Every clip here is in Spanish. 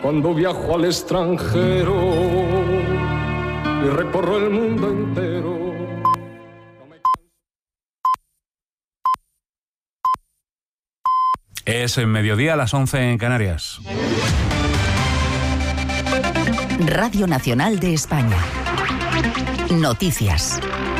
cuando viajo al extranjero y recorro el mundo entero. Es en mediodía a las 11 en Canarias. Radio Nacional de España. Noticias.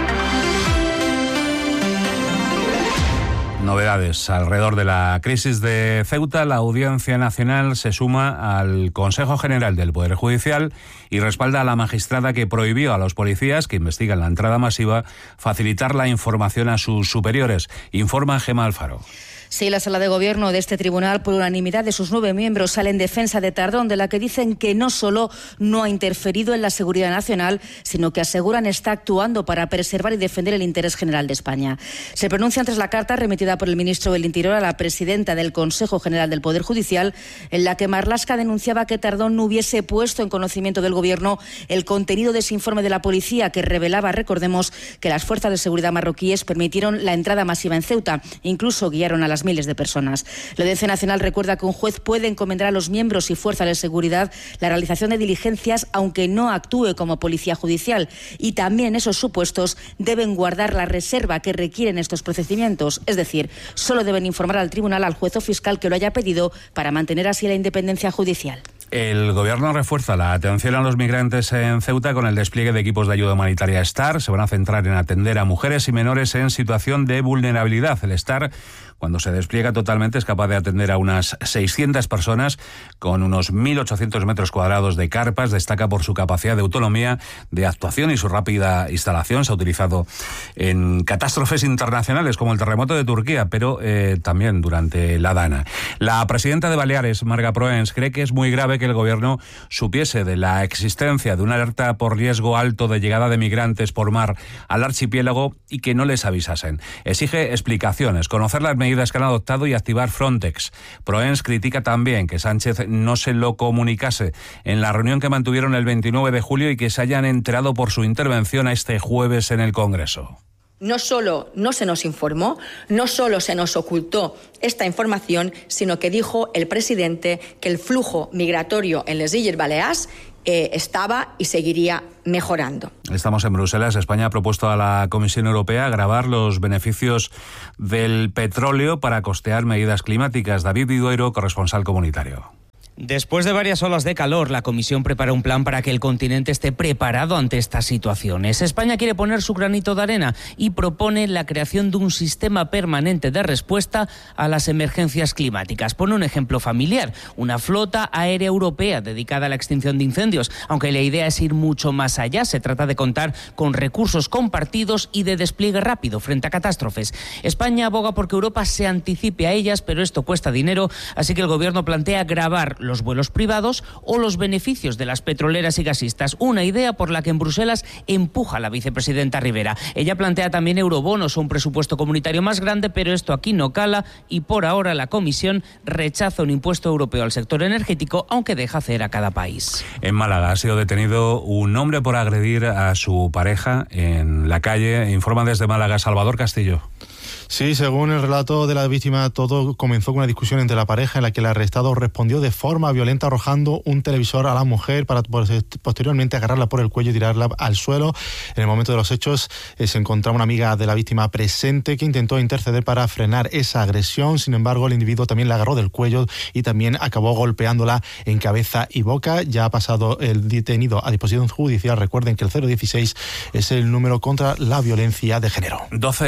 Novedades alrededor de la crisis de Ceuta. La Audiencia Nacional se suma al Consejo General del Poder Judicial y respalda a la magistrada que prohibió a los policías que investigan la entrada masiva facilitar la información a sus superiores. Informa Gemma Alfaro. Sí, la sala de gobierno de este tribunal, por unanimidad de sus 9 miembros, sale en defensa de Tardón, de la que dicen que no solo no ha interferido en la seguridad nacional, sino que aseguran está actuando para preservar y defender el interés general de España. Se pronuncian tras la carta remitida por el ministro del Interior a la presidenta del Consejo General del Poder Judicial, en la que Marlaska denunciaba que Tardón no hubiese puesto en conocimiento del gobierno el contenido de ese informe de la policía que revelaba, recordemos, que las fuerzas de seguridad marroquíes permitieron la entrada masiva en Ceuta, incluso guiaron a las miles de personas. La Audiencia Nacional recuerda que un juez puede encomendar a los miembros y fuerzas de seguridad la realización de diligencias aunque no actúe como policía judicial, y también esos supuestos deben guardar la reserva que requieren estos procedimientos, es decir, solo deben informar al tribunal, al juez o fiscal que lo haya pedido, para mantener así la independencia judicial. El Gobierno refuerza la atención a los migrantes en Ceuta con el despliegue de equipos de ayuda humanitaria STAR. Se van a centrar en atender a mujeres y menores en situación de vulnerabilidad. El STAR, cuando se despliega totalmente, es capaz de atender a unas 600 personas con unos 1.800 metros cuadrados de carpas. Destaca por su capacidad de autonomía, de actuación y su rápida instalación. Se ha utilizado en catástrofes internacionales como el terremoto de Turquía, pero también durante la Dana. La presidenta de Baleares, Marga Proens, cree que es muy grave que el Gobierno supiese de la existencia de una alerta por riesgo alto de llegada de migrantes por mar al archipiélago y que no les avisasen. Exige explicaciones, conocer las medidas que han adoptado y activar Frontex. Proens critica también que Sánchez no se lo comunicase en la reunión que mantuvieron el 29 de julio y que se hayan enterado por su intervención este jueves en el Congreso. No solo no se nos informó, no solo se nos ocultó esta información, sino que dijo el presidente que el flujo migratorio en les Illes Balears estaba y seguiría mejorando. Estamos en Bruselas. España ha propuesto a la Comisión Europea gravar los beneficios del petróleo para costear medidas climáticas. David Vidueiro, corresponsal comunitario. Después de varias olas de calor, la Comisión prepara un plan para que el continente esté preparado ante estas situaciones. España quiere poner su granito de arena y propone la creación de un sistema permanente de respuesta a las emergencias climáticas. Pone un ejemplo familiar, una flota aérea europea dedicada a la extinción de incendios, aunque la idea es ir mucho más allá. Se trata de contar con recursos compartidos y de despliegue rápido frente a catástrofes. España aboga porque Europa se anticipe a ellas, pero esto cuesta dinero, así que el Gobierno plantea gravar los vuelos privados o los beneficios de las petroleras y gasistas, una idea por la que en Bruselas empuja la vicepresidenta Rivera. Ella plantea también eurobonos o un presupuesto comunitario más grande, pero esto aquí no cala y por ahora la Comisión rechaza un impuesto europeo al sector energético, aunque deja hacer a cada país. En Málaga ha sido detenido un hombre por agredir a su pareja en la calle. Informa desde Málaga Salvador Castillo. Sí, según el relato de la víctima, todo comenzó con una discusión entre la pareja en la que el arrestado respondió de forma violenta arrojando un televisor a la mujer para posteriormente agarrarla por el cuello y tirarla al suelo. En el momento de los hechos se encontraba una amiga de la víctima presente que intentó interceder para frenar esa agresión. Sin embargo, el individuo también la agarró del cuello y también acabó golpeándola en cabeza y boca. Ya ha pasado el detenido a disposición judicial. Recuerden que el 016 es el número contra la violencia de género.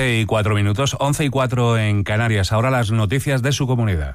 12:04. 11:04 en Canarias. Ahora las noticias de su comunidad.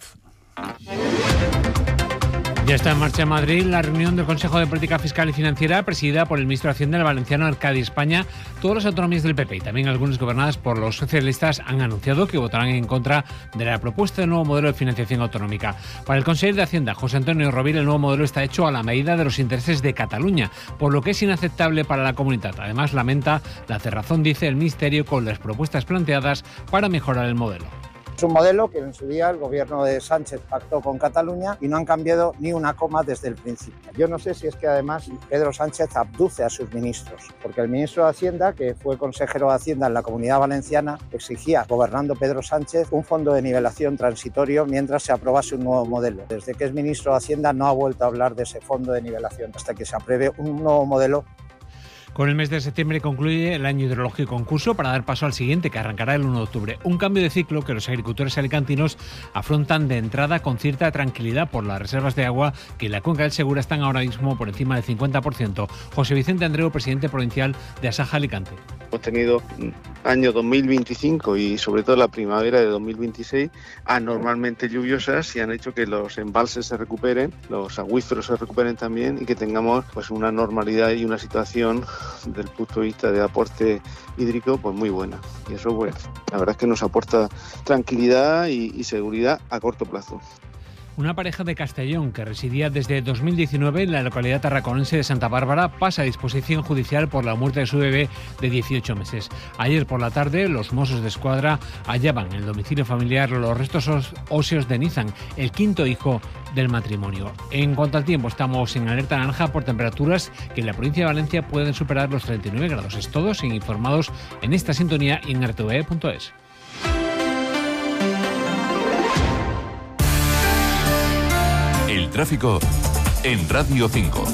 Ya está en marcha en Madrid la reunión del Consejo de Política Fiscal y Financiera presidida por el ministro de Hacienda, el valenciano Arcadi España. Todas las autonomías del PP y también algunas gobernadas por los socialistas han anunciado que votarán en contra de la propuesta del nuevo modelo de financiación autonómica. Para el consejero de Hacienda, José Antonio Rovira, el nuevo modelo está hecho a la medida de los intereses de Cataluña, por lo que es inaceptable para la comunidad. Además, lamenta la cerrazón, dice el ministerio, con las propuestas planteadas para mejorar el modelo. Es un modelo que en su día el gobierno de Sánchez pactó con Cataluña y no han cambiado ni una coma desde el principio. Yo no sé si es que además Pedro Sánchez abduce a sus ministros, porque el ministro de Hacienda, que fue consejero de Hacienda en la Comunidad Valenciana, exigía, gobernando Pedro Sánchez, un fondo de nivelación transitorio mientras se aprobase un nuevo modelo. Desde que es ministro de Hacienda no ha vuelto a hablar de ese fondo de nivelación hasta que se apruebe un nuevo modelo. Con el mes de septiembre concluye el año hidrológico en curso para dar paso al siguiente, que arrancará el 1 de octubre. Un cambio de ciclo que los agricultores alicantinos afrontan de entrada con cierta tranquilidad por las reservas de agua que en la cuenca del Segura están ahora mismo por encima del 50%. José Vicente Andreu, presidente provincial de Asaja Alicante. Hemos tenido año 2025 y sobre todo la primavera de 2026 anormalmente lluviosas y han hecho que los embalses se recuperen, los acuíferos se recuperen también y que tengamos pues una normalidad y una situación desde el punto de vista de aporte hídrico pues muy buena. Y eso pues la verdad es que nos aporta tranquilidad y seguridad a corto plazo. Una pareja de Castellón que residía desde 2019 en la localidad tarraconense de Santa Bárbara pasa a disposición judicial por la muerte de su bebé de 18 meses. Ayer por la tarde los Mossos de Escuadra hallaban en el domicilio familiar los restos óseos de Nizan, el quinto hijo del matrimonio. En cuanto al tiempo, estamos en alerta naranja por temperaturas que en la provincia de Valencia pueden superar los 39 grados. Es todo, sin informados en esta sintonía y en rtve.es. El tráfico en Radio 5.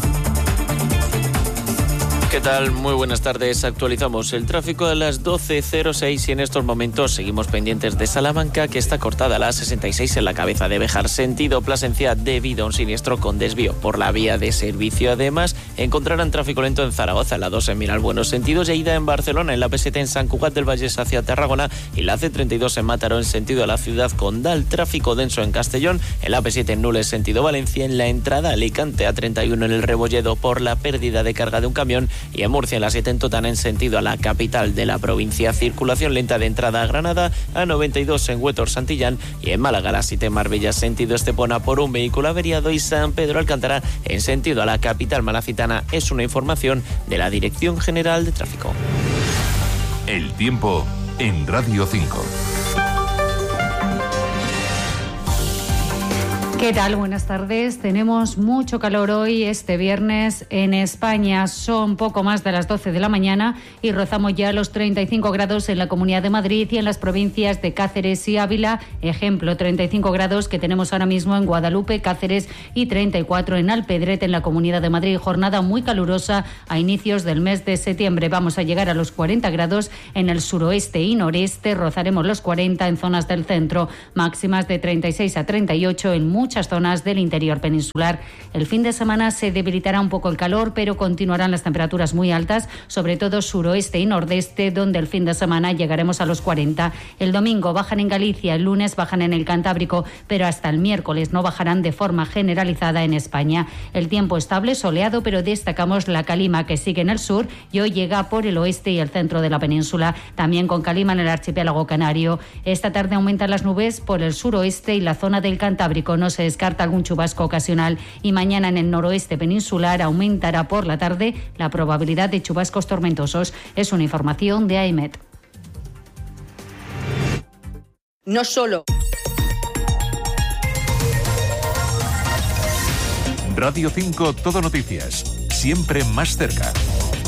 ¿Qué tal? Muy buenas tardes. Actualizamos el tráfico a las 12:06 y en estos momentos seguimos pendientes de Salamanca, que está cortada a la A66 en la cabeza de Béjar, sentido Plasencia, debido a un siniestro con desvío por la vía de servicio. Además, encontrarán tráfico lento en Zaragoza, en la 2 en Miralbuenos sentidos, y ida en Barcelona, en la P7 en Sant Cugat del Vallès hacia Tarragona y la C32 en Mataró en sentido a la ciudad condal. Tráfico denso en Castellón, en la P7 en Nules sentido Valencia, en la entrada a Alicante A31 en el Rebolledo por la pérdida de carga de un camión, y en Murcia en la 7 en Totana en sentido a la capital de la provincia. Circulación lenta de entrada a Granada, A92 en Huétor Santillán, y en Málaga la 7 en Marbella sentido Estepona por un vehículo averiado, y San Pedro Alcántara en sentido a la capital malacitana. Es una información de la Dirección General de Tráfico. El tiempo en Radio 5. ¿Qué tal? Buenas tardes. Tenemos mucho calor hoy, este viernes, en España. Son poco más de las 12 de la mañana y rozamos ya los 35 grados en la Comunidad de Madrid y en las provincias de Cáceres y Ávila. Ejemplo, 35 grados que tenemos ahora mismo en Guadalupe, Cáceres, y 34 en Alpedret, en la Comunidad de Madrid. Jornada muy calurosa a inicios del mes de septiembre. Vamos a llegar a los 40 grados en el suroeste y noreste. Rozaremos los 40 en zonas del centro. Máximas de 36 a 38 en muchas zonas del interior peninsular. El fin de semana se debilitará un poco el calor, pero continuarán las temperaturas muy altas, sobre todo suroeste y nordeste, donde el fin de semana llegaremos a los 40. El domingo bajan en Galicia, el lunes bajan en el Cantábrico, pero hasta el miércoles no bajarán de forma generalizada en España. El tiempo estable, soleado, pero destacamos la calima que sigue en el sur y hoy llega por el oeste y el centro de la península, también con calima en el archipiélago canario. Esta tarde aumentan las nubes por el suroeste y la zona del Cantábrico. No se descarta algún chubasco ocasional, y mañana en el noroeste peninsular aumentará por la tarde la probabilidad de chubascos tormentosos. Es una información de AEMET. No solo. Radio 5 Todo Noticias, siempre más cerca.